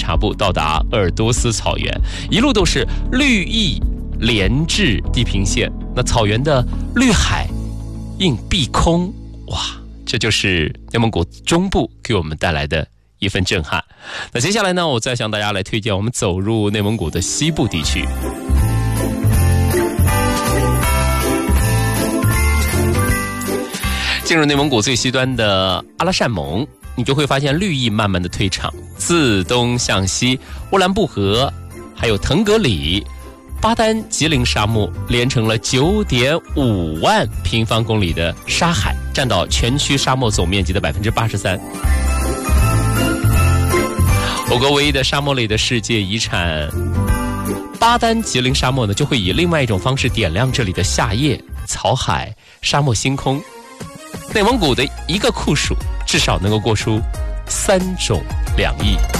察部到达鄂尔多斯草原，一路都是绿意连至地平线，那草原的绿海映碧空，哇，这就是内蒙古中部给我们带来的一份震撼。那接下来呢，我再向大家来推荐我们走入内蒙古的西部地区。进入内蒙古最西端的阿拉善盟，你就会发现绿意慢慢的退场，自东向西，乌兰布和还有腾格里、巴丹吉林沙漠连成了 9.5 万平方公里的沙海，占到全区沙漠总面积的 83%。我国唯一的沙漠类的世界遗产巴丹吉林沙漠呢，就会以另外一种方式点亮这里的夏夜、草海、沙漠星空。内蒙古的一个酷暑至少能够过出3种2意。